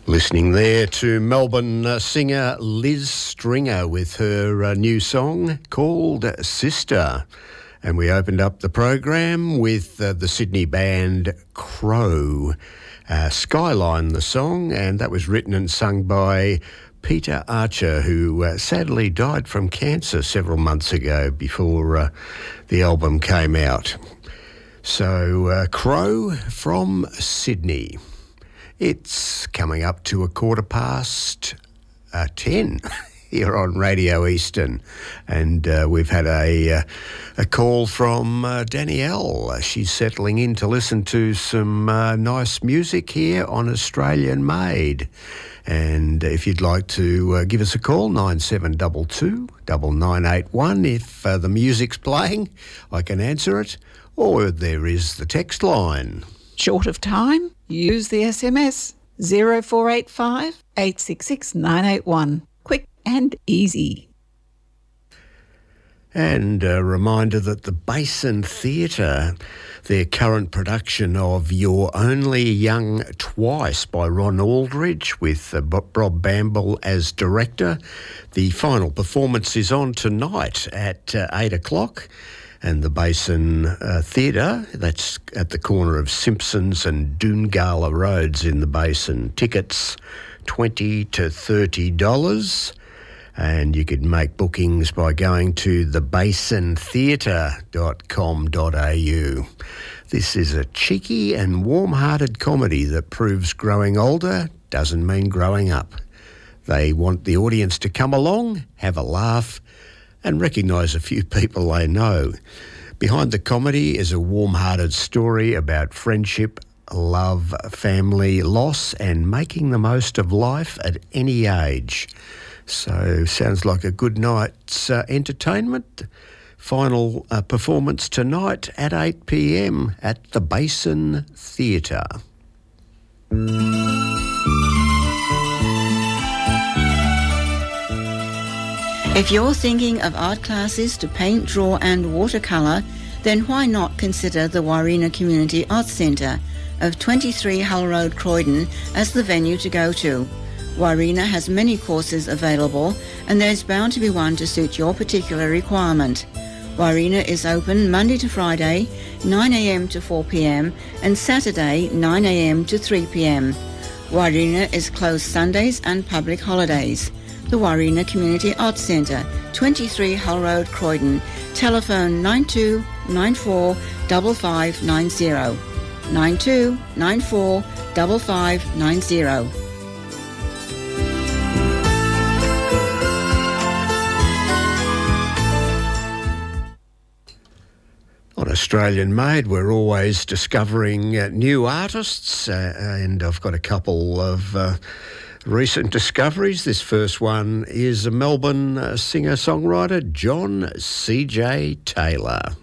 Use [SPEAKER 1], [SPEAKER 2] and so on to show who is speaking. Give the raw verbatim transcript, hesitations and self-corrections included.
[SPEAKER 1] Listening there to Melbourne uh, singer Liz Stringer with her uh, new song called Sister. And we opened up the program with uh, the Sydney band Crow. Uh, Skyline, the song, and that was written and sung by Peter Archer, who uh, sadly died from cancer several months ago before uh, the album came out. So, uh, Crow from Sydney. It's coming up to a quarter past uh, ten here on Radio Eastern, and uh, we've had a uh, a call from uh, Danielle. She's settling in to listen to some uh, nice music here on Australian Made. And if you'd like to uh, give us a call, nine seven two two, nine nine eight one. If uh, the music's playing, I can answer it, or there is the text line.
[SPEAKER 2] Short of time? Use the S M S zero four eight five, eight six six, nine eight one. Quick and easy.
[SPEAKER 1] And a reminder that the Basin Theatre, their current production of You're Only Young Twice by Ron Aldridge with uh, Rob Bamble as director. The final performance is on tonight at uh, eight o'clock. And the Basin uh, Theatre, that's at the corner of Simpsons and Doongala Roads in the Basin. Tickets twenty to thirty dollars. And you could make bookings by going to the basin theatre dot com dot a u. This is a cheeky and warm-hearted comedy that proves growing older doesn't mean growing up. They want the audience to come along, have a laugh, and recognise a few people they know. Behind the comedy is a warm-hearted story about friendship, love, family, loss, and making the most of life at any age. So, sounds like a good night's uh, entertainment. Final uh, performance tonight at eight p m at the Basin Theatre.
[SPEAKER 3] If you're thinking of art classes to paint, draw and watercolour, then why not consider the Warina Community Arts Centre of twenty-three Hull Road, Croydon as the venue to go to. Warina has many courses available and there's bound to be one to suit your particular requirement. Warina is open Monday to Friday, nine a m to four p m and Saturday, nine a m to three p m. Warina is closed Sundays and public holidays. The Warina Community Arts Centre, twenty-three Hull Road, Croydon. Telephone nine two nine four five five nine zero. nine two nine four five five nine zero.
[SPEAKER 1] On Australian Made, we're always discovering uh, new artists, uh, and I've got a couple of uh, recent discoveries. This first one is a Melbourne uh, singer-songwriter, John C J Taylor.